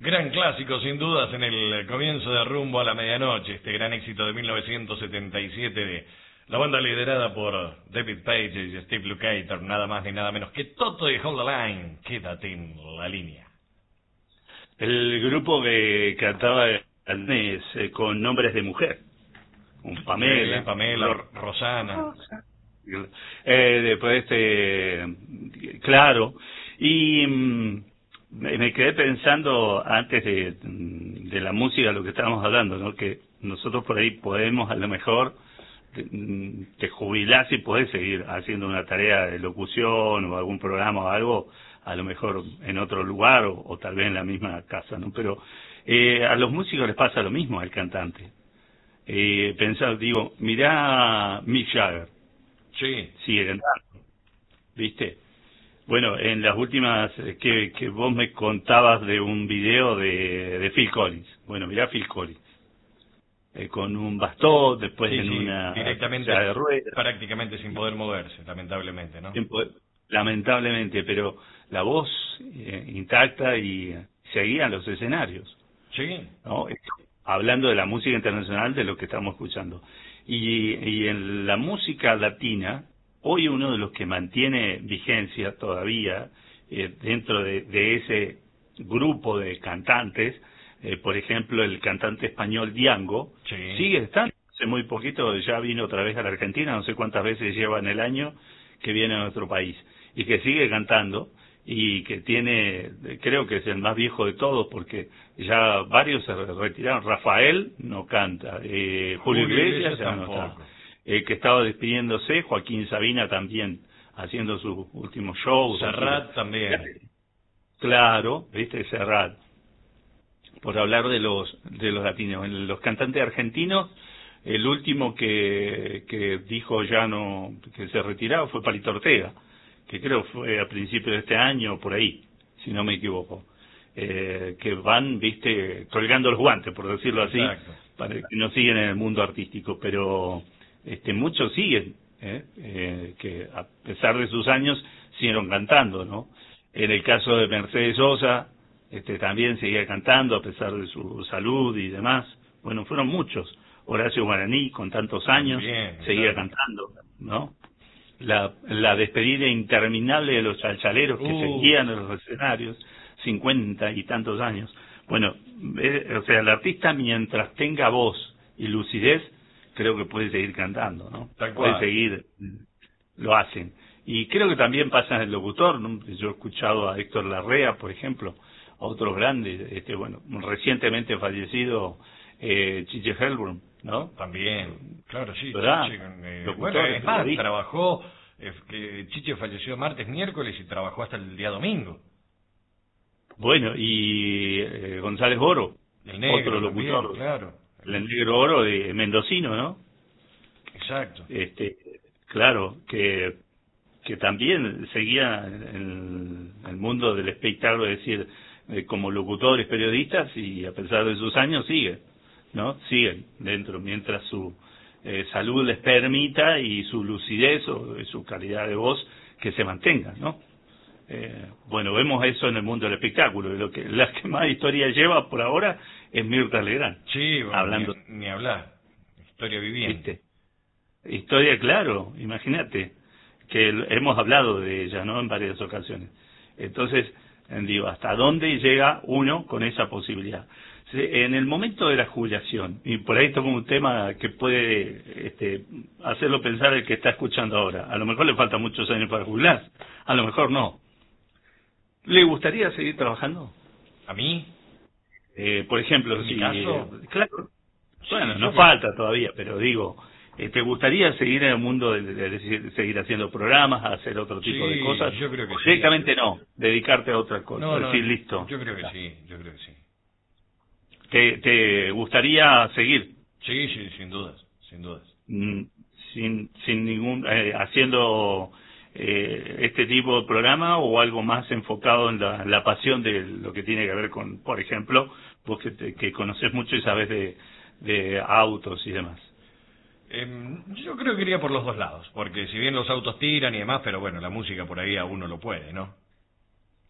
Gran clásico, sin dudas, en el comienzo de Rumbo a la Medianoche, este gran éxito de 1977 de la banda liderada por David Page y Steve Lukather, nada más ni nada menos que Toto y Hold the Line, quédate en la línea. El grupo que cantaba con nombres de mujer, con Pamela, Sí, Pamela, Rosana. Después claro, y me quedé pensando antes de la música, lo que estábamos hablando, ¿no? Que nosotros por ahí podemos, a lo mejor te jubilás y podés seguir haciendo una tarea de locución o algún programa o algo, a lo mejor en otro lugar o tal vez en la misma casa, ¿no? Pero a los músicos les pasa lo mismo, al cantante. Pensar, digo, mirá Mick Jagger, Sí. sigue cantando, ¿viste? Bueno, en las últimas que vos me contabas de un video de Phil Collins. Bueno, mirá Phil Collins. Con un bastón, después Sí, en sí, una directamente, silla de ruedas. prácticamente sin poder moverse, lamentablemente, ¿no? Lamentablemente, pero la voz intacta y seguía en los escenarios, Sí. ¿no? Hablando de la música internacional, de lo que estamos escuchando. Y en la música latina, hoy uno de los que mantiene vigencia todavía dentro de ese grupo de cantantes, por ejemplo, el cantante español Diango, Sí. sigue estando. Hace muy poquito ya vino otra vez a la Argentina, no sé cuántas veces lleva en el año que viene a nuestro país, y que sigue cantando, y que tiene, creo que es el más viejo de todos, porque ya varios se retiraron. Rafael no canta, Julio Iglesias ya no está, que estaba despidiéndose, Joaquín Sabina también haciendo sus últimos shows. Serrat también. Claro, viste, Serrat. Por hablar de los latinos, los cantantes argentinos, el último que dijo ya no, que se retiraba fue Palito Ortega, que creo fue a principios de este año, por ahí, si no me equivoco, que van, viste, colgando los guantes, por decirlo así. Exacto. Para que no siguen en el mundo artístico, pero muchos siguen, que a pesar de sus años siguieron cantando, ¿no? En el caso de Mercedes Sosa, también seguía cantando a pesar de su salud y demás. Bueno, fueron muchos. Horacio Guaraní, con tantos años, seguía cantando, ¿no? La despedida interminable de los chalchaleros que seguían en los escenarios, 50 y tantos años. Bueno, o sea, el artista, mientras tenga voz y lucidez, creo que puede seguir cantando, ¿no? Puede seguir, lo hacen. Y creo que también pasa en el locutor, ¿no? Yo he escuchado a Héctor Larrea, por ejemplo, a otros grandes, bueno, recientemente fallecido Chiche Helbrun, ¿no? También, claro, sí. ¿Verdad? Chiche, bueno, es más, trabajó, Chiche falleció martes, miércoles y trabajó hasta el día domingo. Bueno, y González Oro, el negro, otro locutor, también, claro. El negro Oro de mendocino, ¿no? Exacto. Claro, que también seguía en el mundo del espectáculo, es decir, como locutores, periodistas, y a pesar de sus años siguen, ¿no? Siguen dentro, mientras su salud les permita y su lucidez o su calidad de voz que se mantenga, ¿no? Bueno, vemos eso en el mundo del espectáculo, la que más historia lleva por ahora es Mirta Legrand. Sí, bueno, hablando, ni hablar, historia viviente. Historia, claro, imagínate, que hemos hablado de ella, ¿no? En varias ocasiones. Entonces, digo, ¿hasta dónde llega uno con esa posibilidad? En el momento de la jubilación, y por ahí toco un tema que puede hacerlo pensar el que está escuchando ahora, a lo mejor le faltan muchos años para jubilar, a lo mejor no. ¿Le gustaría seguir trabajando? ¿A mí? Por ejemplo, ¿En mi caso? Claro, bueno, sí, no falta todavía, pero digo, ¿te gustaría seguir en el mundo de seguir haciendo programas, hacer otro tipo de cosas? Yo creo que directamente no, dedicarte a otra cosa, decir listo. Yo creo que sí, yo creo que sí. ¿Te gustaría seguir? Sí, sin dudas, sin dudas. Sin ningún, haciendo este tipo de programa o algo más enfocado en la pasión de lo que tiene que ver con, por ejemplo, vos que conocés mucho y sabés de autos y demás. Yo creo que iría por los dos lados, porque si bien los autos tiran y demás, pero bueno, la música por ahí a uno lo puede, ¿no?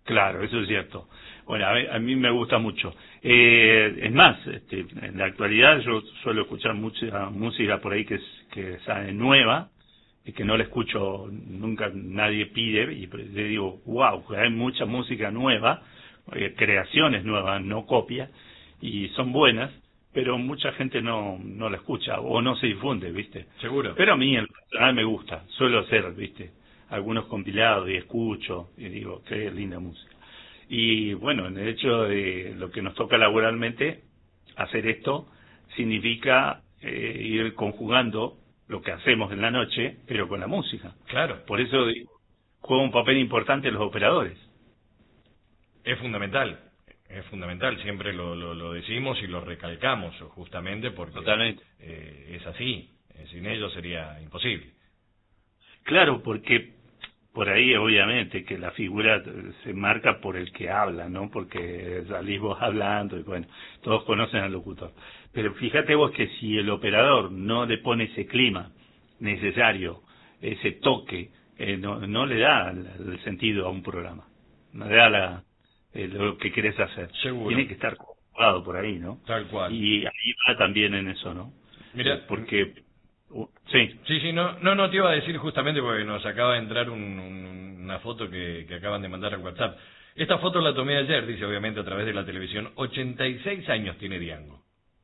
Claro, eso es cierto. Bueno, a mí me gusta mucho. Es más, en la actualidad yo suelo escuchar mucha música por ahí que sale nueva, y que no la escucho nunca, nadie pide, y le digo, wow, hay mucha música nueva, creaciones nuevas, no copias, y son buenas, pero mucha gente no la escucha o no se difunde, ¿viste? Seguro. Pero a mí en personal me gusta, suelo hacer, ¿viste? Algunos compilados y escucho y digo, qué linda música. Y bueno, en el hecho de lo que nos toca laboralmente, hacer esto significa ir conjugando lo que hacemos en la noche, pero con la música. Claro. Por eso juega un papel importante los operadores. Es fundamental, siempre lo decimos y lo recalcamos justamente porque Totalmente. Es así, sin ellos sería imposible. Claro, porque por ahí obviamente que la figura se marca por el que habla, ¿no? Porque salís vos hablando y bueno, todos conocen al locutor. Pero fíjate vos que si el operador no le pone ese clima necesario, ese toque, no le da el sentido a un programa, no le da lo que querés hacer. Seguro. Tiene que estar conjugado por ahí, ¿no? Tal cual. Y ahí va también en eso, ¿no? Mira, porque sí. Sí, no te iba a decir justamente porque nos acaba de entrar una foto que acaban de mandar al WhatsApp. Esta foto la tomé ayer, dice obviamente a través de la televisión. 86 años tiene Diango.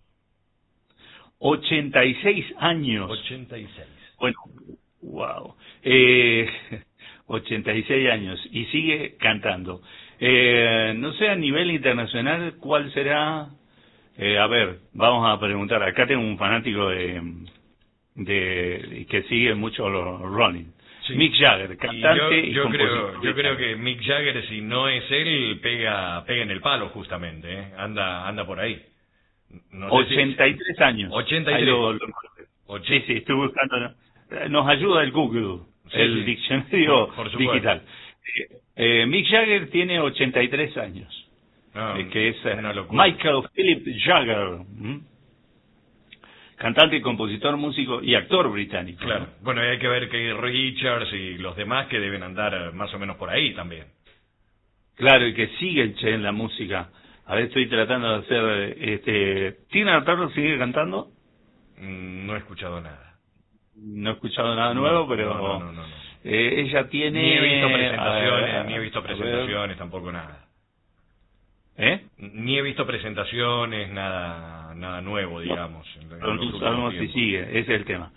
86 años. 86. Bueno, wow. 86 años y sigue cantando. No sé a nivel internacional cuál será. A ver, vamos a preguntar. Acá tengo un fanático que sigue mucho los Rolling. Sí. Mick Jagger, cantante y compositor. Yo creo que Mick Jagger, si no es él, pega en el palo justamente, ¿eh? Anda por ahí. No 83 si... años. 83. Sí, estoy buscando. Nos ayuda el Google, el diccionario digital. Mick Jagger tiene 83 años. Que es Michael Philip Jagger. Cantante, compositor, músico y actor británico. Claro. ¿No? Bueno, hay que ver que Richards y los demás que deben andar más o menos por ahí también. Claro, y que sigue en la música. A ver, estoy tratando de hacer... ¿Tina Turner sigue cantando? No he escuchado nada. No he escuchado nada nuevo, pero... No. Ella tiene... Ni he visto presentaciones, tampoco nada. Ni he visto presentaciones, nada nuevo, digamos. No sabemos si sigue, ese es el tema.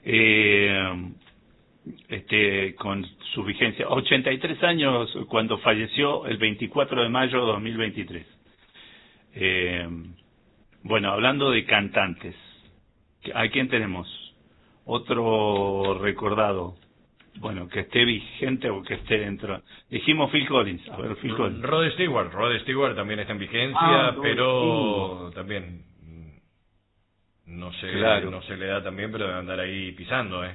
Con su vigencia. 83 años cuando falleció el 24 de mayo de 2023. Bueno, hablando de cantantes, ¿a quién tenemos? Otro recordado. Bueno, que esté vigente o que esté dentro. Dijimos Phil Collins. A ver, Phil Collins. Rod Stewart también está en vigencia, pero también no se le da también, pero debe andar ahí pisando,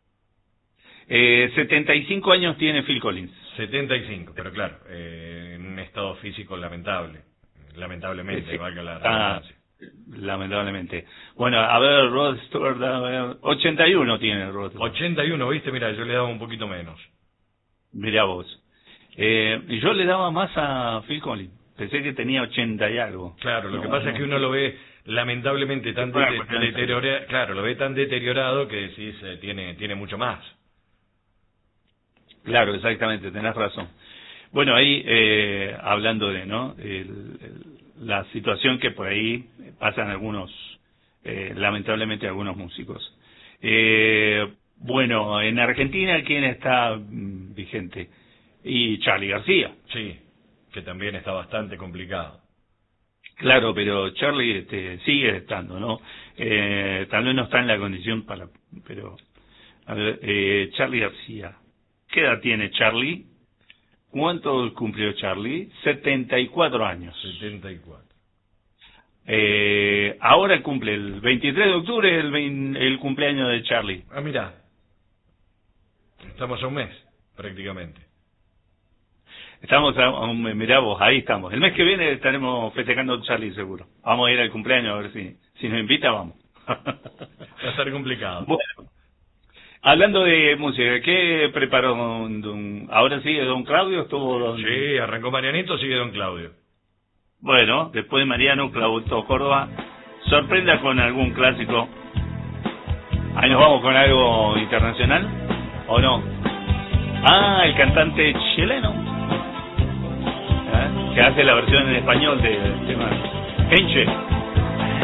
75 años tiene Phil Collins. 75, pero claro, en un estado físico lamentablemente, valga la redundancia. Lamentablemente. Bueno, a ver, Rod Stewart, 81 tiene Rod Stewart. 81, ¿viste? Mira, yo le daba un poquito menos. Mirá vos. Yo le daba más a Phil Collins. Pensé que tenía 80 y algo. Claro, lo que pasa es que uno lo ve lamentablemente tan deteriorado. Claro, lo ve tan deteriorado que decís, tiene mucho más. Claro, exactamente, tenés razón. Bueno, ahí hablando de, ¿no? La situación que por ahí pasan algunos, lamentablemente algunos músicos. Bueno, en Argentina, ¿quién está vigente? Y Charly García. Sí, que también está bastante complicado. Claro, pero Charly sigue estando, ¿no? Tal vez no está en la condición pero a ver, Charly García. ¿Qué edad tiene Charly? ¿Cuánto cumplió Charly? 74 años. 74. Ahora cumple el 23 de octubre el cumpleaños de Charly. Ah, mira. Estamos a un mes, prácticamente. Estamos mirá vos, ahí estamos. El mes que viene estaremos festejando Charly seguro. Vamos a ir al cumpleaños a ver si nos invita, vamos. Va a estar complicado. Bueno, Hablando de música, ¿qué preparó ahora sigue don Claudio? Sí, arrancó Marianito, sigue don Claudio. Bueno, después de Mariano, Claudio Córdoba, sorprenda con algún clásico. Ahí nos vamos con algo internacional, ¿o no? Ah, el cantante chileno, que hace la versión en español del tema Enche.